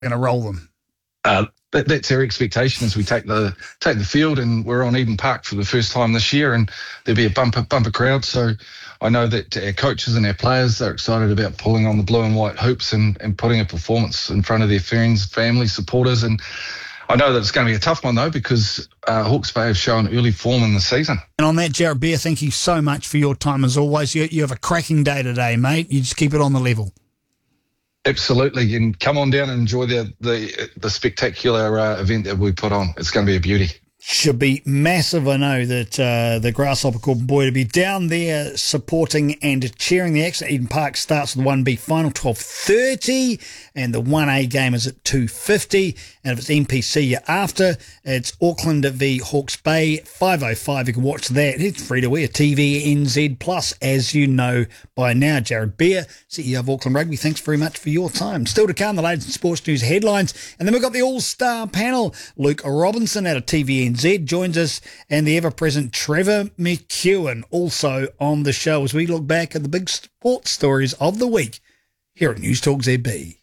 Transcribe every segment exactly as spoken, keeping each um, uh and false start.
going to roll them. Uh, that, that's our expectation as we take the take the field, and we're on Eden Park for the first time this year, and there'll be a bumper bumper crowd. So I know that our coaches and our players are excited about pulling on the blue and white hoops and, and putting a performance in front of their friends, family, supporters. And I know that it's going to be a tough one, though, because uh, Hawke's Bay have shown early form in the season. And on that, Jared Beer, thank you so much for your time as always. You, you have a cracking day today, mate. You just keep it on the level. Absolutely, and come on down and enjoy the the, the spectacular uh, event that we put on. It's going to be a beauty. Should be massive. I know that uh, the Grasshopper Corp boy to be down there supporting and cheering the action. Eden Park starts with the one B final, twelve thirty, and the one A game is at two fifty. And if it's N P C you're after, it's Auckland v Hawke's Bay, five oh five. You can watch that. It's free to wear, T V N Z Plus, as you know by now. Jared Beer, C E O of Auckland Rugby, thanks very much for your time. Still to come, the latest in sports news headlines. And then we've got the all-star panel. Luke Robinson out of T V N Z joins us, and the ever-present Trevor McEwen also on the show as we look back at the big sports stories of the week here at News Talk Z B.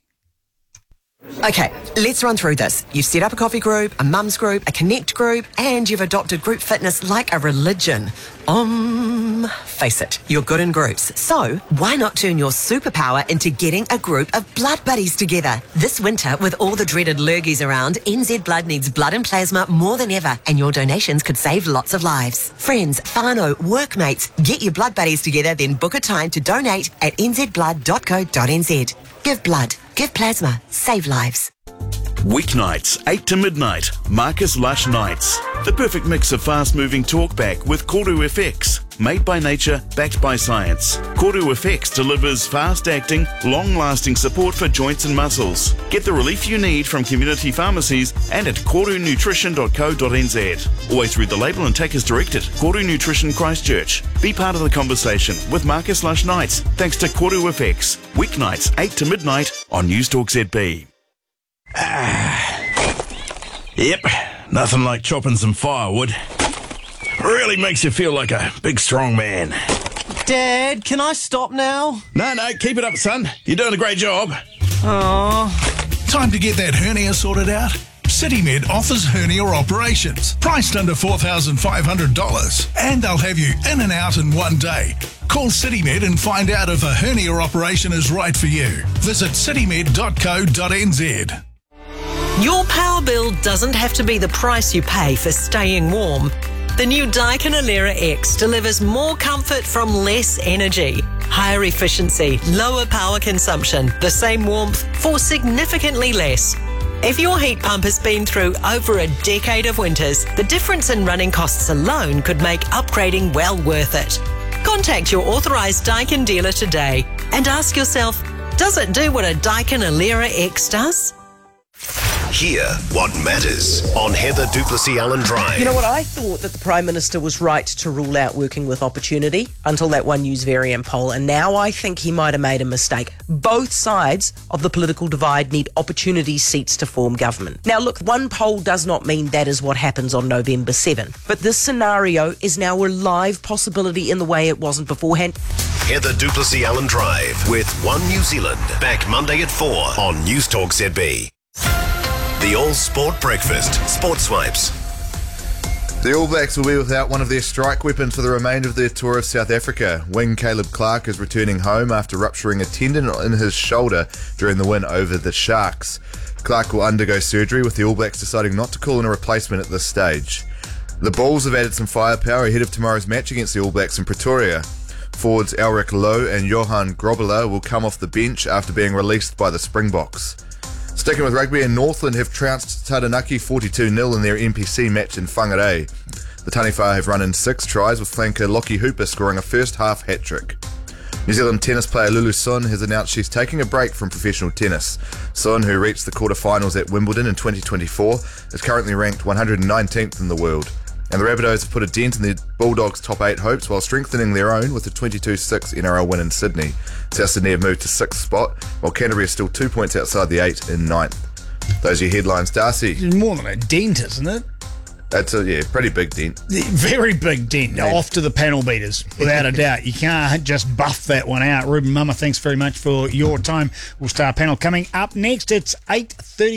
Okay, let's run through this. You've set up a coffee group, a mums group, a connect group, and you've adopted group fitness like a religion. Um, face it, you're good in groups. So, why not turn your superpower into getting a group of blood buddies together? This winter, with all the dreaded lurgies around, N Z Blood needs blood and plasma more than ever, and your donations could save lots of lives. Friends, whānau, workmates, get your blood buddies together, then book a time to donate at n z blood dot co dot n z. Give blood, give plasma, save lives. Weeknights, eight to midnight, Marcus Lush Nights. The perfect mix of fast-moving talkback with Koru F X. Made by nature, backed by science. Koru F X delivers fast-acting, long-lasting support for joints and muscles. Get the relief you need from community pharmacies and at koru nutrition dot co dot n z. Always read the label and take as directed. Koru Nutrition Christchurch. Be part of the conversation with Marcus Lush Nights, thanks to Koru F X. Weeknights, eight to midnight on News Talk Z B. Ah, yep, nothing like chopping some firewood. Really makes you feel like a big strong man. Dad, can I stop now? No, no, keep it up, son. You're doing a great job. Oh. Time to get that hernia sorted out? CityMed offers hernia operations, priced under four thousand five hundred dollars, and they'll have you in and out in one day. Call CityMed and find out if a hernia operation is right for you. Visit city med dot co dot n z. Your power bill doesn't have to be the price you pay for staying warm. The new Daikin Alera X delivers more comfort from less energy, higher efficiency, lower power consumption, the same warmth for significantly less. If your heat pump has been through over a decade of winters, the difference in running costs alone could make upgrading well worth it. Contact your authorised Daikin dealer today and ask yourself, does it do what a Daikin Alera X does? Hear what matters on Heather du Plessis-Allen Drive. You know what, I thought that the Prime Minister was right to rule out working with opportunity until that one News Variant poll, and now I think he might have made a mistake. Both sides of the political divide need opportunity seats to form government. Now look, one poll does not mean that is what happens on November seventh, but this scenario is now a live possibility in the way it wasn't beforehand. Heather du Plessis-Allen Drive with One New Zealand, back Monday at four on News Talk Z B. The All Sport Breakfast, Sports Swipes. The All Blacks will be without one of their strike weapons for the remainder of their tour of South Africa. Wing Caleb Clark is returning home after rupturing a tendon in his shoulder during the win over the Sharks. Clark will undergo surgery, with the All Blacks deciding not to call in a replacement at this stage. The Bulls have added some firepower ahead of tomorrow's match against the All Blacks in Pretoria. Forwards Elric Lowe and Johan Grobler will come off the bench after being released by the Springboks. Sticking with rugby, and Northland have trounced Taranaki forty-two nil in their N P C match in Whangarei. The Taniwha have run in six tries, with flanker Lockie Hooper scoring a first-half hat-trick. New Zealand tennis player Lulu Sun has announced she's taking a break from professional tennis. Sun, who reached the quarter-finals at Wimbledon in twenty twenty-four, is currently ranked one hundred nineteenth in the world. And the Rabbitohs have put a dent in the Bulldogs' top eight hopes while strengthening their own with a twenty-two six N R L win in Sydney. South Sydney have moved to sixth spot, while Canterbury is still two points outside the eight in ninth. Those are your headlines, Darcy. It's more than a dent, isn't it? That's a yeah, pretty big dent. Very big dent. Yeah. Off to the panel beaters, without a doubt. You can't just buff that one out. Ruben Mummer, thanks very much for your time. We'll start panel coming up next. It's eight thirty.